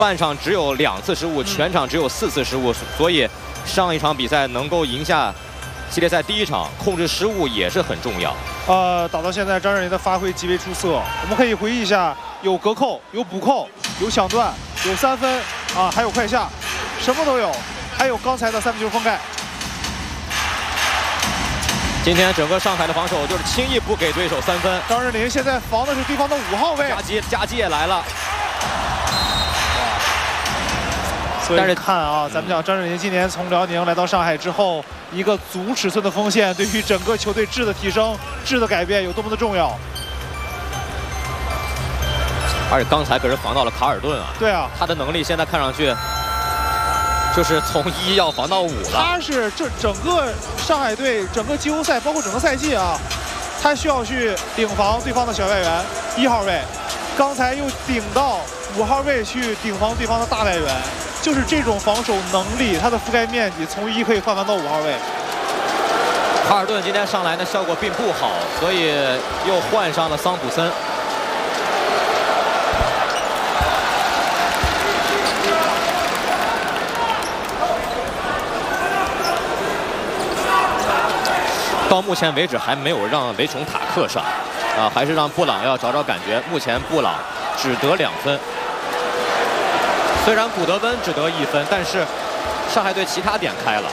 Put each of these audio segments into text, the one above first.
半场只有2次失误，全场只有4次失误，所以上一场比赛能够赢下系列赛第1场，控制失误也是很重要。 打到现在，张镇麟的发挥极为出色。我们可以回忆一下，有隔扣，有补扣，有抢断，有3分啊，还有快下，什么都有。还有刚才的3分球封盖。 今天整个上海的防守就是轻易不给对手3分。 张镇麟现在防的是对方的5号位， 夹击也来了。 但是看啊，咱们讲张镇麟今年从辽宁来到上海之后，一个足尺寸的锋线对于整个球队质的提升、质的改变有多么的重要。 而且刚才可是防到了卡尔顿啊。 对啊， 他的能力现在看上去就是从1要防到5了。 他是这整个上海队整个季后赛，包括整个赛季啊，他需要去顶防对方的小外援1号位，刚才又顶到5号位去顶防对方的大外援。就是这种防守能力，它的覆盖面积从1可以换防到5号位。 卡尔顿今天上来呢效果并不好，所以又换上了桑普森。到目前为止还没有让维琼塔克上，还是让布朗要找找感觉。目前布朗只得2分。虽然古德温只得1分，但是上海队其他点开了。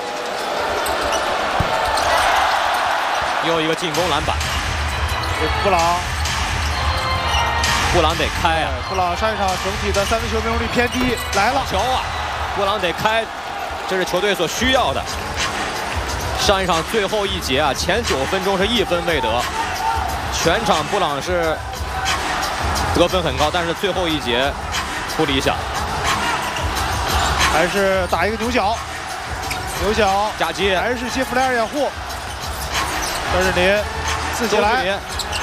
又一个进攻篮板， 布朗得开啊！ 布朗上一场整体的3分球命中率偏低，来了球啊！布朗得开，这是球队所需要的。上一场最后1节啊，前9分钟是1分未得，全场布朗是得分很高，但是最后1节不理想。 还是打一个牛角夹击， 还是接弗莱尔掩护。张镇麟自己来，